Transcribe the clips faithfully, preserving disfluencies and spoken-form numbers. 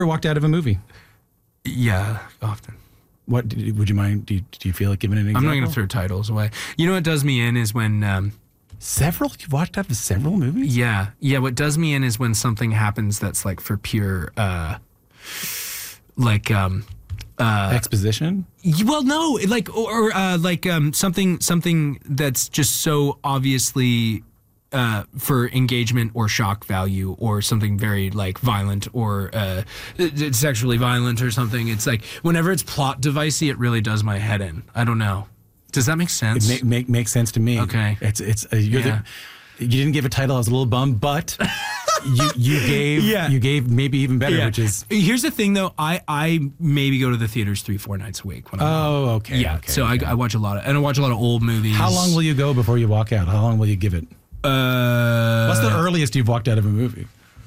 Ever walked out of a movie? Yeah, often. What did, would you mind? Do you, do you feel like giving an example? I'm not going to throw titles away. You know what does me in is when. Um, several? You've watched out of several movies? Yeah, yeah. What does me in is when something happens that's like for pure, uh, like. Um, Uh, Exposition? Well, no, like or uh, like um, something something that's just so obviously uh, for engagement or shock value, or something very like violent or uh, sexually violent or something. It's like whenever it's plot devicey, it really does my head in. I don't know. Does that make sense? It make, make makes sense to me. Okay. It's it's uh, you're Yeah. the, you didn't give a title. I was a little bummed, but you you gave Yeah. you gave maybe even better, Yeah. which is Here's the thing, though. I, I maybe go to the theaters three, four nights a week. When I'm oh okay yeah. okay, so okay. I, I watch a lot of, and I watch a lot of old movies. How long will you go before you walk out? How long will you give it? Uh, What's the earliest you've walked out of a movie?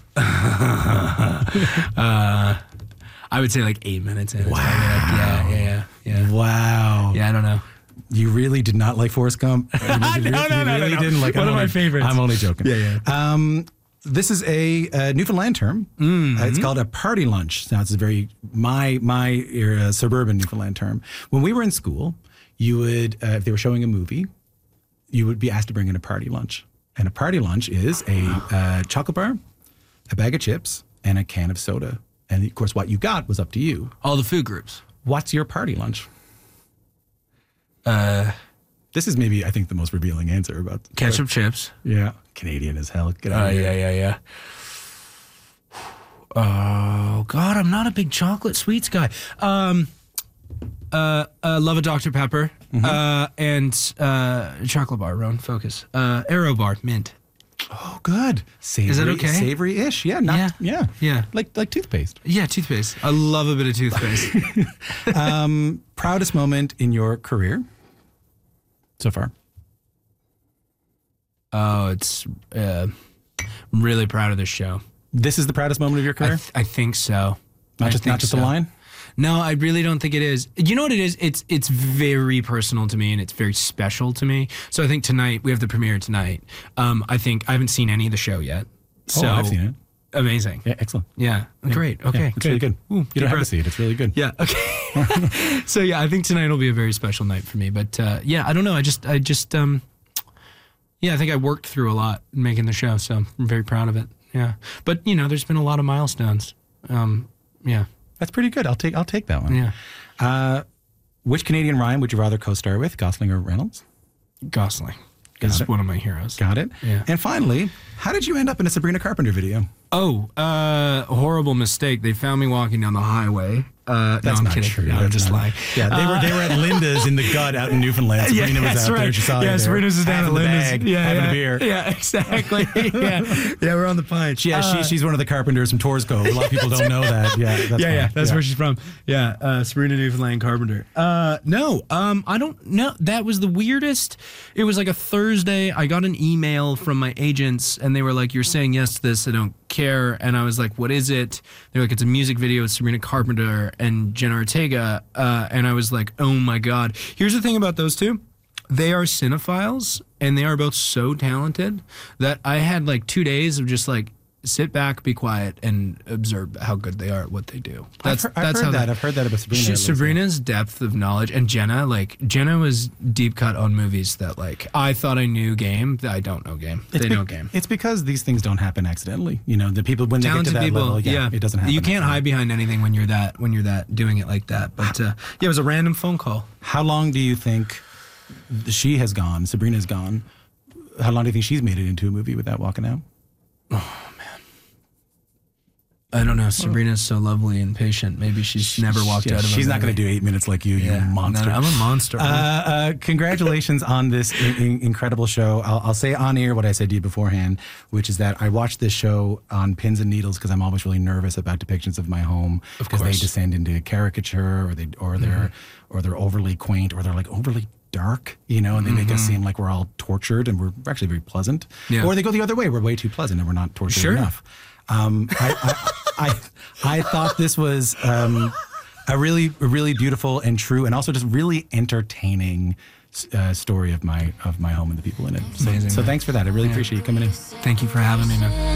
uh, I would say like eight minutes in. Wow. Yeah, yeah, yeah, yeah. Wow. Yeah, I don't know. You really did not like Forrest Gump? You really, No, you no, no, no, really no. didn't like. One I'm of my only- favorites. I'm only joking. Yeah, yeah. Um, this is a, uh Newfoundland term. Mm-hmm. Uh, it's called a party lunch. Now it's a very my my era, suburban Newfoundland term. When we were in school, you would uh, if they were showing a movie, you would be asked to bring in a party lunch. And a party lunch is a uh, chocolate bar, a bag of chips, and a can of soda. And of course, what you got was up to you. All the food groups. What's your party lunch? Uh, This is maybe, I think, the most revealing answer about ketchup chips. Yeah, Canadian as hell. Get out Oh, of here. yeah, yeah, yeah. Oh, God, I'm not a big chocolate sweets guy. Um, uh, uh, love a Doctor Pepper. Mm-hmm. Uh, and uh, chocolate bar, Roan, focus. Uh, Aero bar, mint. Oh, good. Savory, Is that okay? Savory-ish. Yeah. Not, Yeah. yeah. Yeah. Like like toothpaste. Yeah, toothpaste. I love a bit of toothpaste. um, proudest moment in your career so far? Oh, it's uh, I'm really proud of this show. This is the proudest moment of your I, career? th- I think so. not I just think not just so. a line? No, I really don't think it is. You know what it is? It's it's very personal to me, and it's very special to me. So I think tonight we have the premiere tonight. Um, I think I haven't seen any of the show yet. So oh, I've seen it. Amazing. Yeah, excellent. Yeah, great. Okay, Yeah, it's really good. Ooh, you deep don't have to breath. see it. It's really good. Yeah. Okay. So yeah, I think tonight will be a very special night for me. But uh, yeah, I don't know. I just I just um, yeah, I think I worked through a lot in making the show, so I'm very proud of it. Yeah, but you know, there's been a lot of milestones. Um, yeah. That's pretty good. I'll take I'll take that one. Yeah. Uh, which Canadian rhyme would you rather co-star with, Gosling or Reynolds? Gosling Got is it. one of my heroes. Got it. Yeah. And finally, how did you end up in a Sabrina Carpenter video? Oh, uh, horrible mistake. They found me walking down the highway. Uh, That's no, I'm not kidding. true. No, I'm That's just not- lying. Yeah, they were they were at Linda's in the gut out in Newfoundland. Sabrina was that's out right. there. She saw you yeah, there. Sabrina's is down Half at in the Linda's. bag, yeah, having yeah, a beer. Yeah, exactly. yeah, yeah, we're on the punch. Yeah, Uh, she, she's one of the carpenters from Torsco. A lot of people don't know that. Yeah, that's yeah, yeah, fine. that's where she's from. Yeah, uh, Sabrina Newfoundland Carpenter. Uh, no, um, I don't know. That was the weirdest. It was like a Thursday. I got an email from my agents, and they were like, "You're saying yes to this. I don't care." And I was like, "What is it?" They're like, "It's a music video with Sabrina Carpenter and Jenna Ortega." Uh, and I was like, "Oh my God!" Here's the thing about those two. They are cinephiles, and they are both so talented that I had like two days of just like sit back, be quiet, and observe how good they are at what they do. That's I've, heard, I've that's heard how that. they- I've heard that about Sabrina. she, at least. Sabrina's depth of knowledge, and Jenna, like Jenna was deep cut on movies that like I thought I knew game that I don't know game. It's they be- know game. It's because these things don't happen accidentally. You know, the people when they get to Talented that people, level, yeah, yeah, it doesn't happen. You can't accidentally. hide behind anything when you're that when you're that doing it like that. But uh, yeah, it was a random phone call. How long do you think she has gone? Sabrina's gone. How long do you think she's made it into a movie without walking out? I don't know. Sabrina's so lovely and patient. Maybe she's never walked Yeah, out of. she's a not going to movie. do eight minutes like you, Yeah, you monster. no, no, I'm a monster. Uh, uh, congratulations on this in- in- incredible show. I'll, I'll say on air what I said to you beforehand, which is that I watched this show on pins and needles because I'm always really nervous about depictions of my home Of because they course. descend into caricature or they or they're or they're overly quaint or they're like overly dark, you know, and they make us seem like we're all tortured and we're actually very pleasant. Yeah. Or they go the other way, we're way too pleasant and we're not tortured Sure. enough. Um, I, I, I I thought this was um, a really a really beautiful and true and also just really entertaining uh, story of my of my home and the people in it. So, Amazing, so man. thanks for that. I really appreciate you coming in. Thank you for having me, man.